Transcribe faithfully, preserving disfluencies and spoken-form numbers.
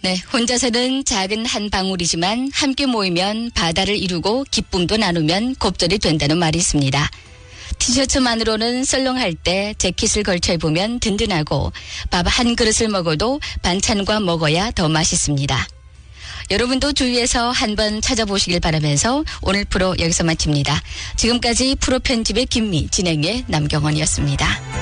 네, 혼자서는 작은 한 방울이지만 함께 모이면 바다를 이루고 기쁨도 나누면 곱절이 된다는 말이 있습니다. 티셔츠만으로는 썰렁할 때 재킷을 걸쳐 입으면 든든하고 밥 한 그릇을 먹어도 반찬과 먹어야 더 맛있습니다. 여러분도 주위에서 한번 찾아보시길 바라면서 오늘 프로 여기서 마칩니다. 지금까지 프로 편집의 김미, 진행의 남경원이었습니다.